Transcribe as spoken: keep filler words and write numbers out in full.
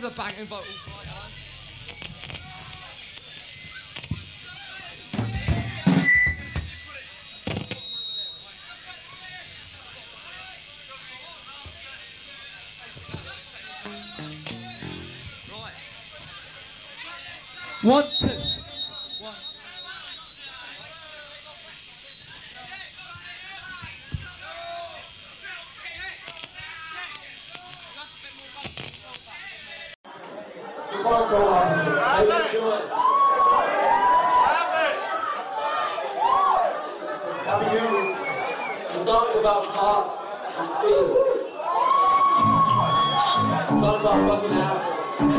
the banging vocals right on. One, two. One. Let's go, officer. How you doing? How are you? It's not about pop and feeling. It's not about fucking ass.